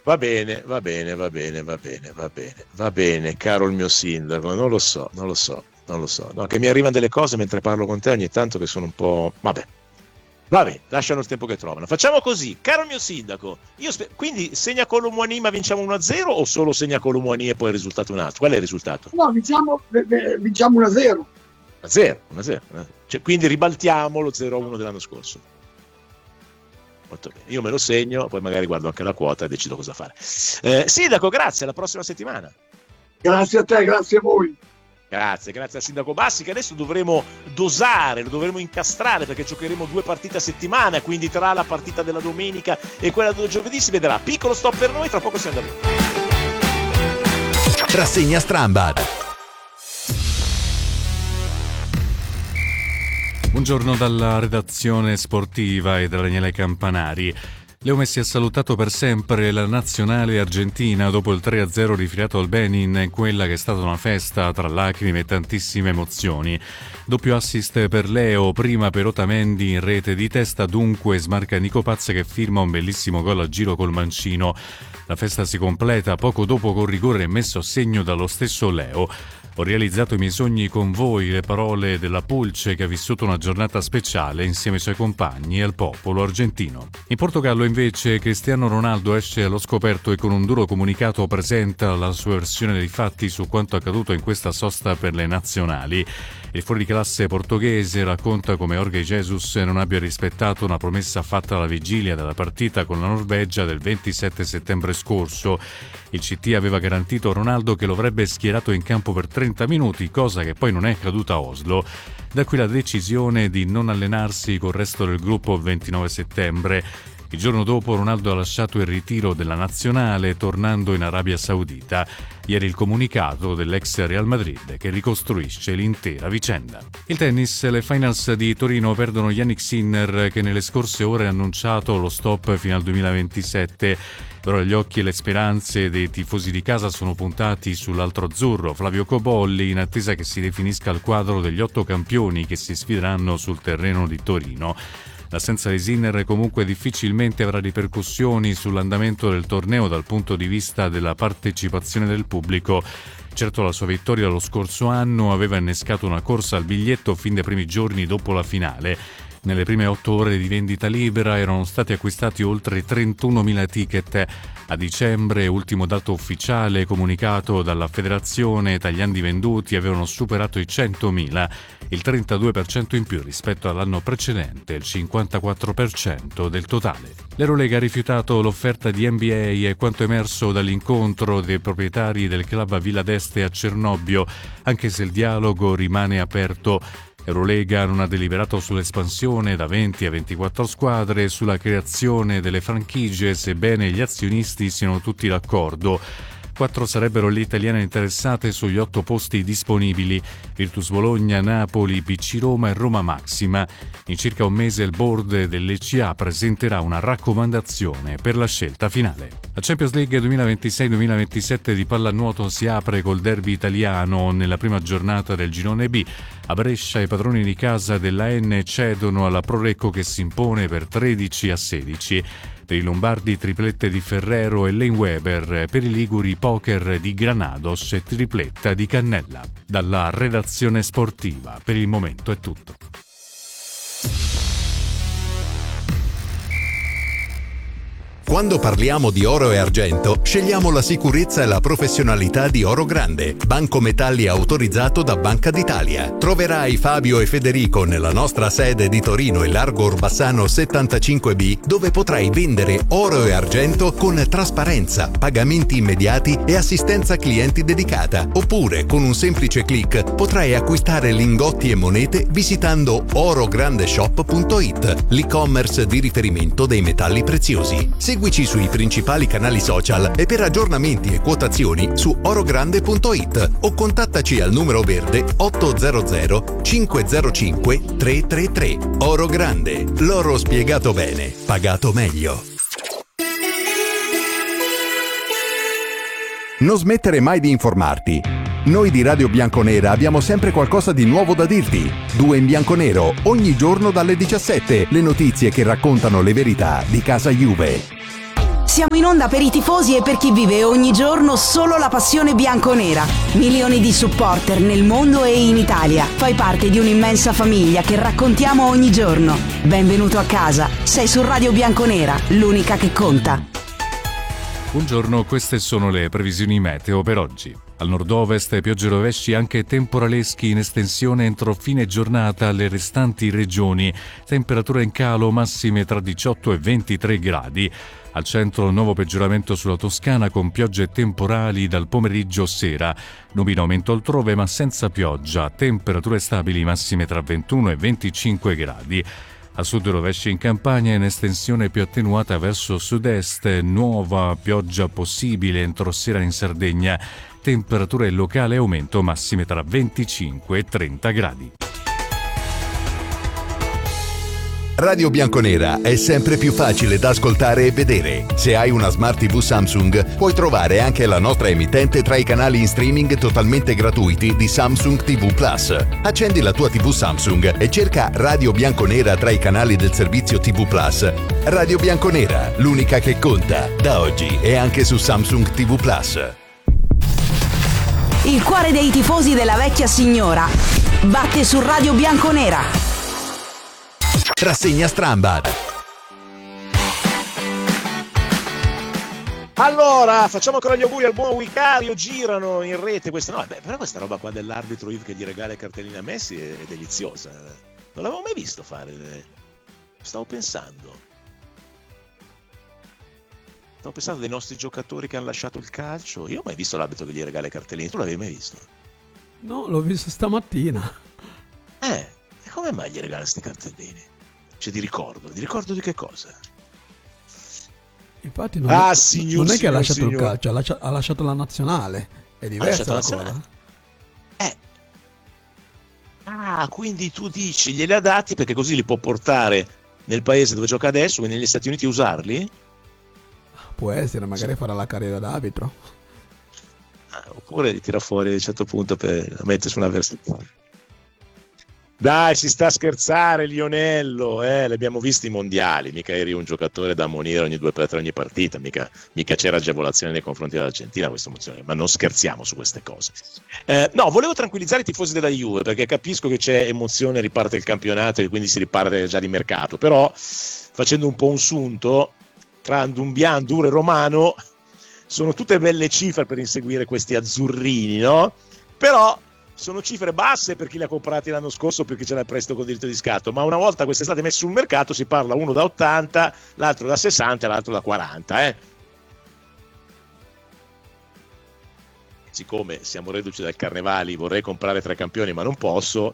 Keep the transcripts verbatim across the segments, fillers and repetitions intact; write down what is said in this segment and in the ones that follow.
Va bene, va bene, va bene, va bene, va bene, va bene, caro il mio sindaco, non lo so, non lo so, non lo so, no, che mi arrivano delle cose mentre parlo con te ogni tanto che sono un po', vabbè, vabbè, lasciano il tempo che trovano. Facciamo così, caro mio sindaco, io spe- quindi segna Colomboani ma vinciamo uno a zero o solo segna Colomboani e poi il risultato un altro? Qual è il risultato? No, vinciamo, vinciamo uno a zero. uno a zero, uno a zero. Cioè, quindi ribaltiamo lo zero a uno dell'anno scorso. Molto bene, io me lo segno, poi magari guardo anche la quota e decido cosa fare. Eh, sindaco, grazie, alla prossima settimana. Grazie a te, grazie a voi. Grazie, grazie al sindaco Bassi, che adesso dovremo dosare, lo dovremo incastrare perché giocheremo due partite a settimana, quindi tra la partita della domenica e quella del giovedì si vedrà. Piccolo stop per noi, tra poco siamo da voi. Rassegna Strambad. Buongiorno dalla redazione sportiva e da Daniele Campanari. Leo Messi ha salutato per sempre la nazionale argentina dopo il tre a zero rifilato al Benin, quella che è stata una festa tra lacrime e tantissime emozioni. Doppio assist per Leo, prima per Otamendi in rete di testa, dunque smarca Nico Paz che firma un bellissimo gol a giro col mancino. La festa si completa poco dopo con rigore messo a segno dallo stesso Leo. Ho realizzato i miei sogni con voi, le parole della Pulce che ha vissuto una giornata speciale insieme ai suoi compagni e al popolo argentino. In Portogallo invece Cristiano Ronaldo esce allo scoperto e con un duro comunicato presenta la sua versione dei fatti su quanto accaduto in questa sosta per le nazionali. Il fuoriclasse portoghese racconta come Jorge Jesus non abbia rispettato una promessa fatta alla vigilia della partita con la Norvegia del ventisette settembre scorso. Il C T aveva garantito a Ronaldo che lo avrebbe schierato in campo per trenta minuti, cosa che poi non è accaduta a Oslo. Da qui la decisione di non allenarsi col resto del gruppo il ventinove settembre. Il giorno dopo Ronaldo ha lasciato il ritiro della nazionale tornando in Arabia Saudita. Ieri il comunicato dell'ex Real Madrid che ricostruisce l'intera vicenda. Il tennis, le finals di Torino perdono Jannik Sinner che nelle scorse ore ha annunciato lo stop fino al duemilaventisette. Però gli occhi e le speranze dei tifosi di casa sono puntati sull'altro azzurro, Flavio Cobolli, in attesa che si definisca il quadro degli otto campioni che si sfideranno sul terreno di Torino. L'assenza di Sinner comunque difficilmente avrà ripercussioni sull'andamento del torneo dal punto di vista della partecipazione del pubblico. Certo, la sua vittoria lo scorso anno aveva innescato una corsa al biglietto fin dai primi giorni dopo la finale. Nelle prime otto ore di vendita libera erano stati acquistati oltre trentunomila ticket. A dicembre, ultimo dato ufficiale comunicato dalla Federazione, tagliandi venduti avevano superato i centomila, il trentadue per cento in più rispetto all'anno precedente, il cinquantaquattro per cento del totale. L'Eurolega ha rifiutato l'offerta di N B A e quanto emerso dall'incontro dei proprietari del club a Villa d'Este a Cernobbio, anche se il dialogo rimane aperto. Eurolega non ha deliberato sull'espansione da venti a ventiquattro squadre e sulla creazione delle franchigie, sebbene gli azionisti siano tutti d'accordo. Quattro sarebbero le italiane interessate sugli otto posti disponibili: Virtus Bologna, Napoli, P C Roma e Roma Maxima. In circa un mese il board dell'E C A presenterà una raccomandazione per la scelta finale. La Champions League duemilaventisei duemilaventisette di pallanuoto si apre col derby italiano nella prima giornata del girone B. A Brescia i padroni di casa della N cedono alla Prorecco che si impone per tredici a sedici. Per i lombardi triplette di Ferrero e Lane Weber, per i liguri poker di Granados e tripletta di Cannella. Dalla redazione sportiva per il momento è tutto. Quando parliamo di oro e argento, scegliamo la sicurezza e la professionalità di Oro Grande, banco metalli autorizzato da Banca d'Italia. Troverai Fabio e Federico nella nostra sede di Torino e Largo Orbassano settantacinque B, dove potrai vendere oro e argento con trasparenza, pagamenti immediati e assistenza clienti dedicata. Oppure, con un semplice click, potrai acquistare lingotti e monete visitando orograndeshop punto it, l'e-commerce di riferimento dei metalli preziosi. Seguici sui principali canali social e per aggiornamenti e quotazioni su orogrande punto it o contattaci al numero verde ottocento cinquecentocinque trecentotrentatré. Oro Grande, l'oro spiegato bene, pagato meglio. Non smettere mai di informarti. Noi di Radio Bianconera abbiamo sempre qualcosa di nuovo da dirti. Due in bianconero, ogni giorno dalle diciassette, le notizie che raccontano le verità di casa Juve. Siamo in onda per i tifosi e per chi vive ogni giorno solo la passione bianconera. Milioni di supporter nel mondo e in Italia. Fai parte di un'immensa famiglia che raccontiamo ogni giorno. Benvenuto a casa. Sei su Radio Bianconera, l'unica che conta. Buongiorno, queste sono le previsioni meteo per oggi. Al nord-ovest piogge e rovesci anche temporaleschi in estensione entro fine giornata alle restanti regioni. Temperature in calo massime tra diciotto e ventitré gradi. Al centro nuovo peggioramento sulla Toscana con piogge temporali dal pomeriggio sera. Nubi in aumento altrove ma senza pioggia. Temperature stabili massime tra ventuno e venticinque gradi. A sud rovesci in Campania in estensione più attenuata verso sud-est, nuova pioggia possibile entro sera in Sardegna, temperature locali aumento massime tra venticinque e trenta gradi. Radio Bianconera è sempre più facile da ascoltare e vedere. Se hai una Smart tivù Samsung, puoi trovare anche la nostra emittente tra i canali in streaming totalmente gratuiti di Samsung tivù Plus. Accendi la tua tivù Samsung e cerca Radio Bianconera tra i canali del servizio tivù Plus. Radio Bianconera, l'unica che conta, da oggi e anche su Samsung tivù Plus. Il cuore dei tifosi della vecchia signora batte su Radio Bianconera. Rassegna Strambad. Allora, facciamo ancora gli auguri al buon Vicario. Girano in rete queste. No, beh, però questa roba qua dell'arbitro che gli regala i cartellini a Messi è, è deliziosa. Non l'avevo mai visto fare. Stavo pensando. Stavo pensando dei nostri giocatori che hanno lasciato il calcio. Io ho mai visto l'arbitro che gli regala i cartellini. Tu l'avevi mai visto? No, l'ho visto stamattina. Eh, e come mai gli regala questi cartellini? Cioè, di ricordo, di ricordo di che cosa? Infatti non, ah, è, signor, non è che ha signor, lasciato signor. il calcio, ha lasciato, ha lasciato la nazionale. È diversa la cosa. Eh. Ah, quindi tu dici glieli ha dati perché così li può portare nel paese dove gioca adesso, quindi negli Stati Uniti, usarli? Può essere, magari farà la carriera d'arbitro. Ah, oppure li tira fuori a un certo punto per la mettere su una versione. Dai, si sta a scherzare Lionello, eh? Li abbiamo visti i mondiali, mica eri un giocatore da ammonire ogni due per tre ogni partita, mica, mica c'era agevolazione nei confronti dell'Argentina, questa mozione, ma non scherziamo su queste cose. Eh, no, volevo tranquillizzare i tifosi della Juve, perché capisco che c'è emozione, riparte il campionato e quindi si riparte già di mercato, però facendo un po' un sunto, tra Ndumbian, Duro e Romano, sono tutte belle cifre per inseguire questi azzurrini, no? Però sono cifre basse per chi li ha comprati l'anno scorso perché ce l'ha presto con diritto di scatto, ma una volta quest'estate messi sul mercato si parla uno da ottanta, l'altro da sessanta e l'altro da quaranta, eh. Siccome siamo reduci dal Carnevali, vorrei comprare tre campioni ma non posso,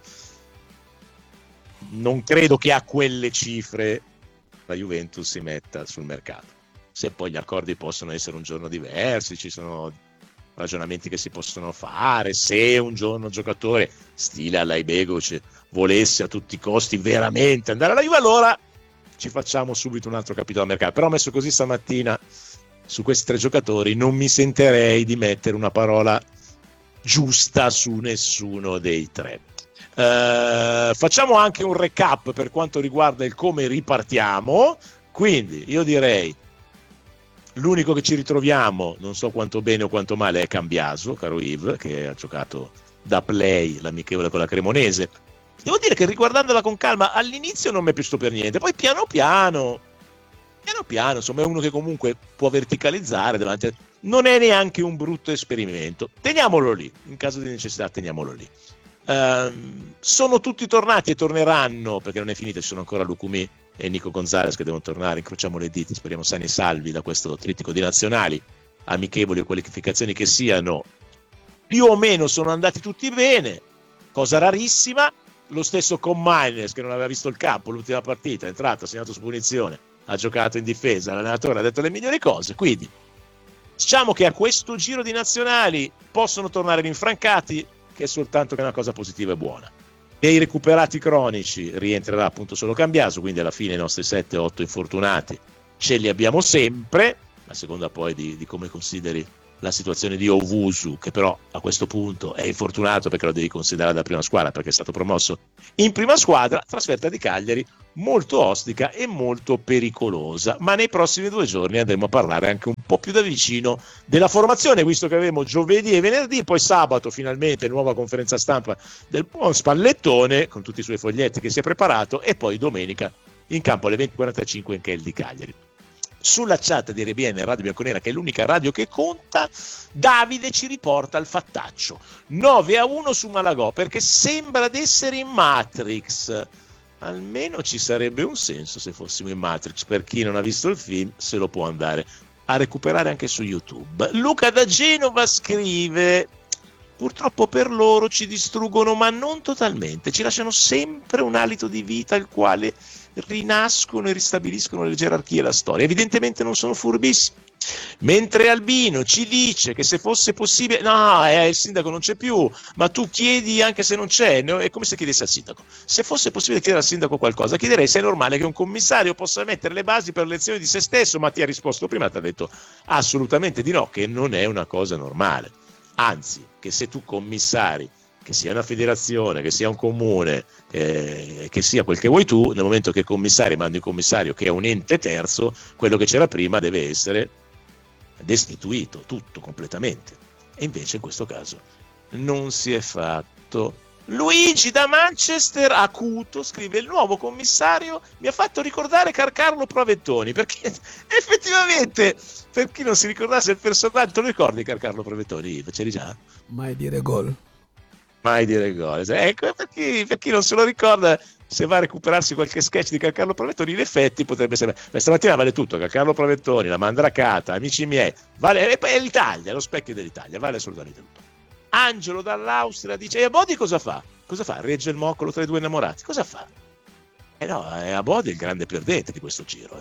non credo che a quelle cifre la Juventus si metta sul mercato. Se poi gli accordi possono essere un giorno diversi, ci sono ragionamenti che si possono fare, se un giorno un giocatore stile Alaibegovic volesse a tutti i costi veramente andare alla Juve, allora ci facciamo subito un altro capitolo a mercato. Però messo così stamattina su questi tre giocatori non mi sentirei di mettere una parola giusta su nessuno dei tre. Uh, facciamo anche un recap per quanto riguarda il come ripartiamo. Quindi io direi l'unico che ci ritroviamo, non so quanto bene o quanto male, è Cambiaso, caro Yves, che ha giocato da play l'amichevole con la Cremonese. Devo dire che riguardandola con calma, all'inizio non mi è piaciuto per niente, poi piano piano, piano piano, insomma è uno che comunque può verticalizzare davanti a... Non è neanche un brutto esperimento. Teniamolo lì, in caso di necessità teniamolo lì. Uh, sono tutti tornati e torneranno, perché non è finita, ci sono ancora Lucumí e Nico Gonzalez che devono tornare, incrociamo le dita, speriamo sani e salvi da questo trittico di nazionali, amichevoli o qualificazioni che siano, più o meno sono andati tutti bene, cosa rarissima. Lo stesso con Maines che non aveva visto il campo l'ultima partita, è entrato, ha segnato su punizione, ha giocato in difesa, l'allenatore ha detto le migliori cose, quindi diciamo che a questo giro di nazionali possono tornare rinfrancati, che è soltanto che una cosa positiva e buona. Dei recuperati cronici rientrerà appunto solo Cambiaso, quindi alla fine i nostri sette otto infortunati ce li abbiamo sempre, a seconda poi di, di come consideri la situazione di Owusu, che però a questo punto è infortunato perché lo devi considerare da prima squadra perché è stato promosso in prima squadra. Trasferta di Cagliari molto ostica e molto pericolosa, ma nei prossimi due giorni andremo a parlare anche un po' più da vicino della formazione, visto che avevamo giovedì e venerdì, poi sabato finalmente nuova conferenza stampa del buon Spallettone con tutti i suoi foglietti che si è preparato, e poi domenica in campo alle venti e quarantacinque in Kel di Cagliari. Sulla chat di R B N Radio Bianconera, che è l'unica radio che conta, Davide ci riporta il fattaccio nove a uno su Malagò, perché sembra di essere in Matrix. Almeno ci sarebbe un senso se fossimo in Matrix. Per chi non ha visto il film se lo può andare a recuperare anche su YouTube. Luca da Genova scrive: purtroppo per loro ci distruggono, ma non totalmente, ci lasciano sempre un alito di vita al quale rinascono e ristabiliscono le gerarchie e la storia. Evidentemente non sono furbissimi. Mentre Albino ci dice che se fosse possibile, no, eh, il sindaco non c'è più, ma tu chiedi anche se non c'è, no? È come se chiedessi al sindaco. Se fosse possibile chiedere al sindaco qualcosa, chiederei se è normale che un commissario possa mettere le basi per l'elezione di se stesso, ma ti ha risposto prima, ti ha detto assolutamente di no, che non è una cosa normale. Anzi, che se tu commissari, che sia una federazione, che sia un comune, eh, che sia quel che vuoi tu, nel momento che commissari mandi un commissario che è un ente terzo, quello che c'era prima deve essere destituito, tutto, completamente. E invece in questo caso non si è fatto. Luigi da Manchester acuto scrive: il nuovo commissario mi ha fatto ricordare Carcarlo Provettoni, perché effettivamente, per chi non si ricordasse il personaggio, te lo ricordi Carcarlo Provettoni? C'eri già? Mai dire gol. Mai dire gol. Ecco, per chi, per chi non se lo ricorda, se va a recuperarsi qualche sketch di Carcarlo Provettoni, in effetti potrebbe sembrare. Beh, stamattina vale tutto: Carcarlo Provettoni, la Mandracata, amici miei, vale, è l'Italia, lo specchio dell'Italia, vale assolutamente tutto. Angelo dall'Austria dice: e Abodi cosa fa? Cosa fa? Regge il moccolo tra i due innamorati? Cosa fa? Eh no, è Abodi il grande perdente di questo giro.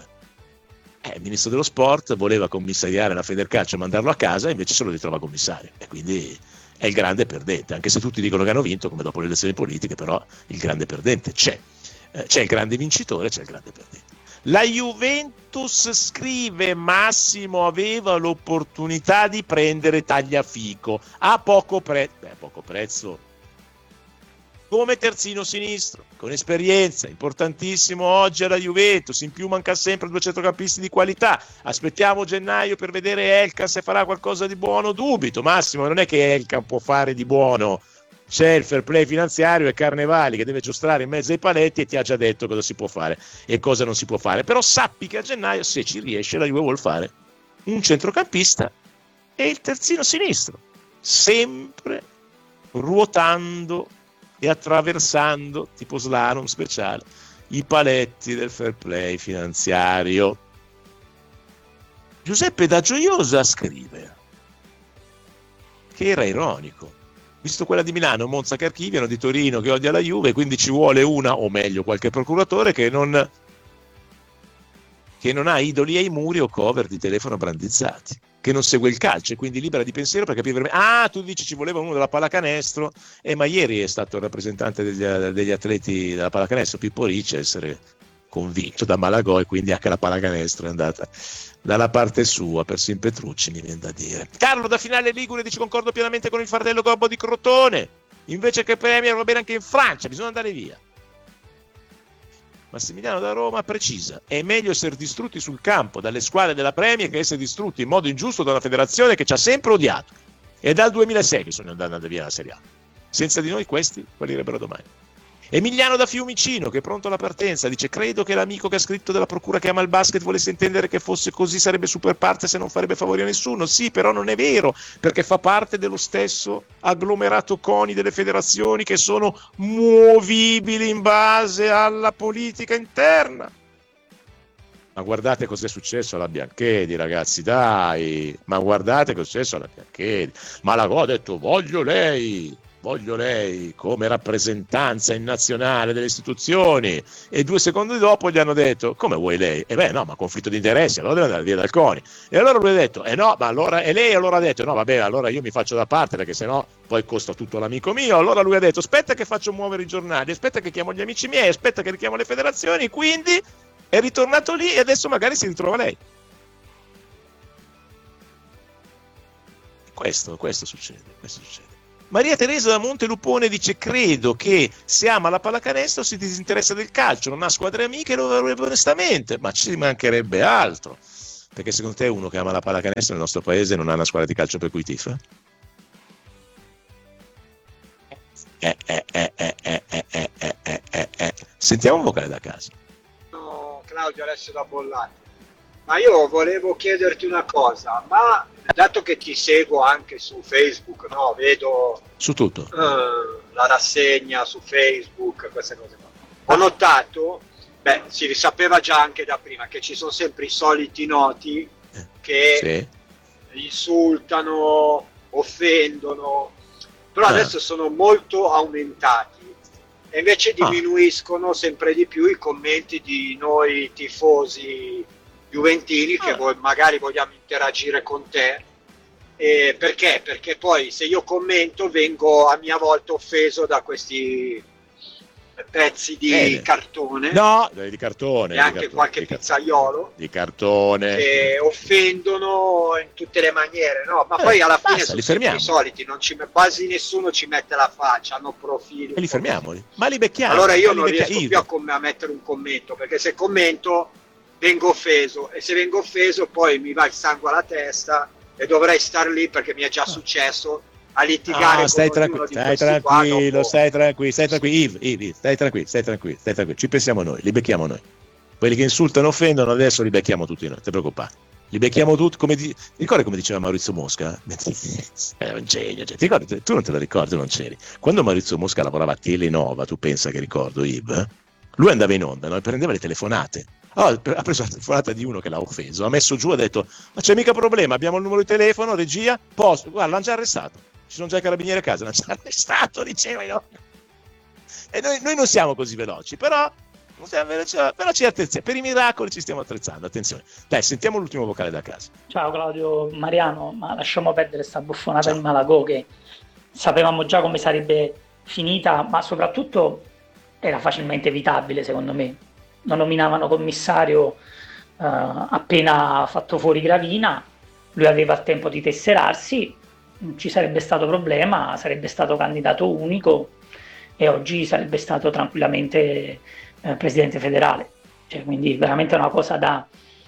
Eh. Eh, il ministro dello sport voleva commissariare la Federcalcio e mandarlo a casa, invece se lo ritrova commissario. E quindi è il grande perdente, anche se tutti dicono che hanno vinto, come dopo le elezioni politiche, però il grande perdente c'è. Eh, c'è il grande vincitore, c'è il grande perdente. La Juventus scrive: Massimo aveva l'opportunità di prendere Tagliafico a poco prezzo, beh, poco prezzo, come terzino sinistro, con esperienza, importantissimo oggi alla Juventus. In più manca sempre due centrocampisti di qualità. Aspettiamo gennaio per vedere Elkan se farà qualcosa di buono. Dubito, Massimo, non è che Elkan può fare di buono. C'è il fair play finanziario e Carnevali che deve giostrare in mezzo ai paletti e ti ha già detto cosa si può fare e cosa non si può fare. Però sappi che a gennaio, se ci riesce, la Juve vuol fare un centrocampista e il terzino sinistro, sempre ruotando e attraversando, tipo slalom speciale, i paletti del fair play finanziario. Giuseppe da Gioiosa scrive che era ironico, visto quella di Milano, Monza che archiviano, di Torino che odia la Juve, quindi ci vuole una, o meglio qualche procuratore che non, che non ha idoli ai muri o cover di telefono brandizzati, che non segue il calcio e quindi libera di pensiero per capire. Ah, tu dici ci voleva uno della pallacanestro, eh, ma ieri è stato il rappresentante degli, degli atleti della pallacanestro, Pippo Ricci, a essere convinto da Malagò, e quindi anche la pallacanestro è andata dalla parte sua, persino Petrucci mi viene da dire. Carlo da Finale Ligure dice: concordo pienamente con il fardello gobbo di Crotone, invece che Premier va bene anche in Francia, bisogna andare via. Massimiliano da Roma precisa: è meglio essere distrutti sul campo dalle squadre della Premier che essere distrutti in modo ingiusto da una federazione che ci ha sempre odiato. È dal duemilasei che sono andati via la Serie A. Senza di noi questi fallirebbero domani. Emiliano da Fiumicino, che è pronto alla partenza, dice: credo che l'amico che ha scritto della procura che ama il basket volesse intendere che fosse così, sarebbe super parte se non farebbe favori a nessuno. Sì, però non è vero, perché fa parte dello stesso agglomerato CONI delle federazioni che sono muovibili in base alla politica interna. Ma guardate cos'è successo alla Bianchedi, ragazzi, dai, ma guardate cos'è successo alla Bianchedi. Malagò ha detto: voglio lei, voglio lei come rappresentanza in nazionale delle istituzioni, e due secondi dopo gli hanno detto: come vuoi lei? E beh no, ma conflitto di interessi, allora deve andare via dal CONI. E allora lui ha detto: eh no, ma allora, e lei allora ha detto: no vabbè, allora io mi faccio da parte perché sennò poi costa tutto l'amico mio. Allora lui ha detto: aspetta che faccio muovere i giornali, aspetta che chiamo gli amici miei, aspetta che richiamo le federazioni, quindi è ritornato lì e adesso magari si ritrova lei. questo, questo succede, questo succede. Maria Teresa da Montelupone dice: credo che se ama la pallacanestro si disinteressa del calcio, non ha squadre amiche, lo vorrebbe onestamente, ma ci mancherebbe altro. Perché secondo te uno che ama la pallacanestro nel nostro paese non ha una squadra di calcio per cui tifa? Eh, eh, eh, eh, eh, eh, eh, eh, eh, eh. Sentiamo un vocale da casa. No, Claudio Alessio da Bollate. Ma io volevo chiederti una cosa, ma dato che ti seguo anche su Facebook, no? Vedo su tutto uh, la rassegna su Facebook, queste cose qua. Ho notato, beh, si sapeva già anche da prima, che ci sono sempre i soliti noti che sì. insultano, offendono, però ah. adesso sono molto aumentati e invece diminuiscono ah. sempre di più i commenti di noi tifosi juventini che ah. magari vogliamo interagire con te, eh, perché? Perché poi se io commento vengo a mia volta offeso da questi pezzi di Bene. cartone, no, di cartone e anche cartone, qualche di pizzaiolo di cartone che offendono in tutte le maniere, no? Ma eh, poi alla fine basta, sono i soliti, non ci, quasi nessuno ci mette la faccia, hanno profili e li fermiamoli, ma li becchiamo. Allora io non non riesco più a, com- a mettere un commento, perché se commento vengo offeso e se vengo offeso poi mi va il sangue alla testa e dovrei star lì, perché mi è già successo a litigare no, stai con tranqu- stai tranquillo, dopo... stai tranquillo, stai tranquillo, Yves, Yves, stai tranquillo, stai tranquillo, stai tranquillo, ci pensiamo noi, li becchiamo noi. Quelli che insultano, offendono, adesso li becchiamo tutti noi, non ti preoccupare. Li becchiamo tutti, come di... ricordi come diceva Maurizio Mosca? È un genio, cioè, ti ricordi? Tu non te lo ricordi, non c'eri. Quando Maurizio Mosca lavorava a Telenova, tu pensa che ricordo Yves? Lui andava in onda, no? E prendeva le telefonate. Oh, ha preso la telefonata di uno che l'ha offeso, ha messo giù, ha detto: ma c'è mica problema, abbiamo il numero di telefono, regia, posto, guarda, l'hanno già arrestato, ci sono già i carabinieri a casa, l'hanno già arrestato, diceva io. E noi, noi non siamo così veloci, però, non siamo veloci, però ci attenziamo, per i miracoli ci stiamo attrezzando, attenzione. Dai, sentiamo l'ultimo vocale da casa. Ciao Claudio, Mariano, ma lasciamo perdere sta buffonata di Malagò, che sapevamo già come sarebbe finita, ma soprattutto era facilmente evitabile, secondo me. Lo nominavano commissario uh, appena fatto fuori Gravina, lui aveva il tempo di tesserarsi, non ci sarebbe stato problema, sarebbe stato candidato unico e oggi sarebbe stato tranquillamente uh, presidente federale, cioè, quindi veramente una cosa da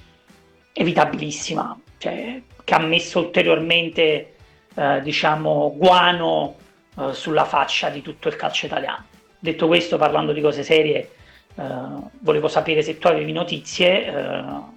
evitabilissima, cioè, che ha messo ulteriormente uh, diciamo guano uh, sulla faccia di tutto il calcio italiano. Detto questo, parlando di cose serie, Uh, volevo sapere se tu avevi notizie uh,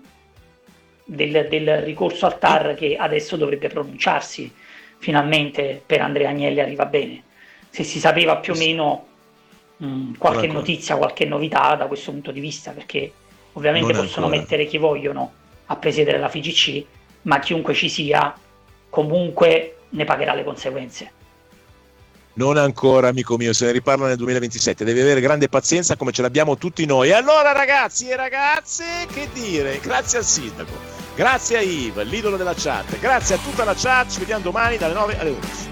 del, del ricorso al T A R che adesso dovrebbe pronunciarsi finalmente per Andrea Agnelli, arriva bene, se si sapeva più o meno mh, qualche notizia, qualche novità da questo punto di vista, perché ovviamente non possono ancora mettere chi vogliono a presiedere la F I G C, ma chiunque ci sia comunque ne pagherà le conseguenze. Non ancora, amico mio, se ne riparla nel duemilaventisette, devi avere grande pazienza come ce l'abbiamo tutti noi. E allora ragazzi e ragazze, che dire? Grazie al sindaco, grazie a Yves, l'idolo della chat, grazie a tutta la chat, ci vediamo domani dalle nove alle undici.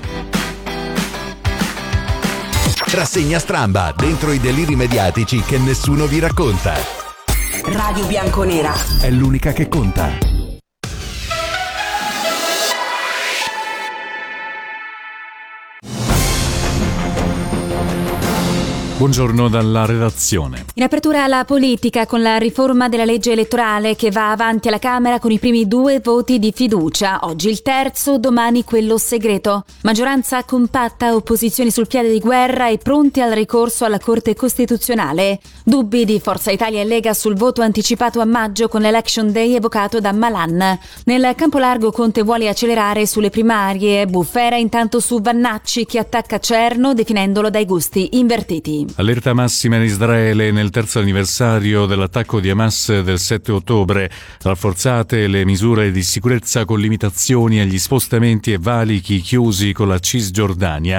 Rassegna Stramba, dentro i deliri mediatici che nessuno vi racconta. Radio Bianconera è l'unica che conta. Buongiorno dalla redazione. In apertura la politica con la riforma della legge elettorale che va avanti alla Camera con i primi due voti di fiducia. Oggi il terzo, domani quello segreto. Maggioranza compatta, opposizioni sul piede di guerra e pronti al ricorso alla Corte Costituzionale. Dubbi di Forza Italia e Lega sul voto anticipato a maggio con l'Election Day evocato da Malan. Nel campo largo Conte vuole accelerare sulle primarie. Bufera intanto su Vannacci che attacca Cerno definendolo dai gusti invertiti. Allerta massima in Israele nel terzo anniversario dell'attacco di Hamas del sette ottobre. Rafforzate le misure di sicurezza con limitazioni agli spostamenti e valichi chiusi con la Cisgiordania.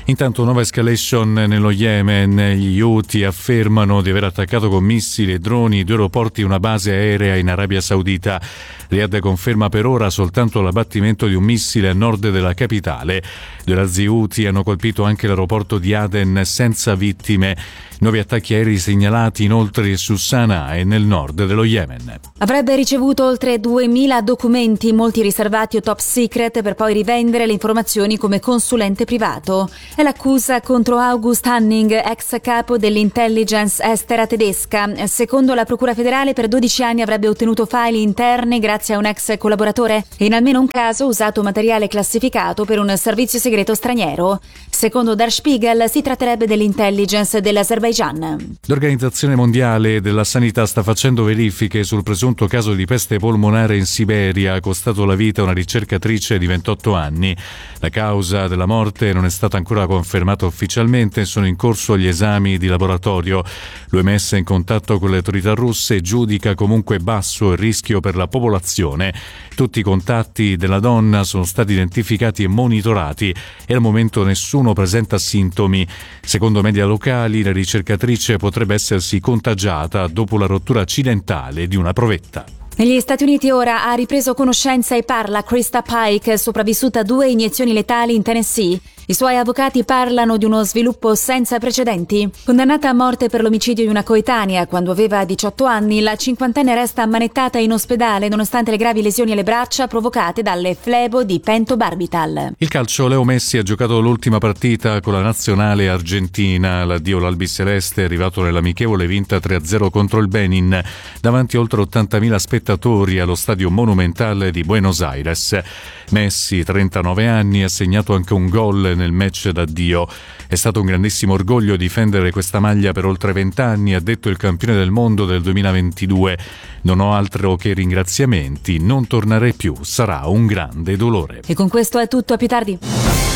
Intanto nuova escalation nello Yemen, gli Houthi affermano di aver attaccato con missili e droni due aeroporti e una base aerea in Arabia Saudita. Riyadh conferma per ora soltanto l'abbattimento di un missile a nord della capitale. Due razzi Houthi hanno colpito anche l'aeroporto di Aden senza vittime. Nuovi attacchi aerei segnalati inoltre su Sana'a e nel nord dello Yemen. Avrebbe ricevuto oltre duemila documenti, molti riservati o top secret, per poi rivendere le informazioni come consulente privato. È l'accusa contro August Hanning, ex capo dell'intelligence estera tedesca. Secondo la Procura federale, per dodici anni avrebbe ottenuto file interne grazie a un ex collaboratore e in almeno un caso usato materiale classificato per un servizio segreto straniero. Secondo Der Spiegel si tratterebbe dell'intelligence dell'Azerbaijan. L'Organizzazione Mondiale della Sanità sta facendo verifiche sul presunto caso di peste polmonare in Siberia, costato la vita a una ricercatrice di ventotto anni. La causa della morte non è stata ancora confermata ufficialmente, sono in corso gli esami di laboratorio. L'O M S è in contatto con le autorità russe e giudica comunque basso il rischio per la popolazione. Tutti i contatti della donna sono stati identificati e monitorati e al momento nessuno presenta sintomi. Secondo media locali, la ricercatrice potrebbe essersi contagiata dopo la rottura accidentale di una provetta. Negli Stati Uniti ora ha ripreso conoscenza e parla Krista Pike, sopravvissuta a due iniezioni letali in Tennessee. I suoi avvocati parlano di uno sviluppo senza precedenti. Condannata a morte per l'omicidio di una coetanea quando aveva diciotto anni, la cinquantenne resta ammanettata in ospedale nonostante le gravi lesioni alle braccia provocate dalle flebo di pentobarbital. Il calcio, Leo Messi ha giocato l'ultima partita con la nazionale argentina. L'addio all'albiceleste è arrivato nell'amichevole vinta tre a zero contro il Benin davanti a oltre ottantamila spettatori allo stadio Monumental di Buenos Aires. Messi, trentanove anni, ha segnato anche un gol nel match d'addio. È stato un grandissimo orgoglio difendere questa maglia per oltre vent'anni, ha detto il campione del mondo del duemilaventidue. Non ho altro che ringraziamenti, non tornerei più, sarà un grande dolore. E con questo è tutto, a più tardi.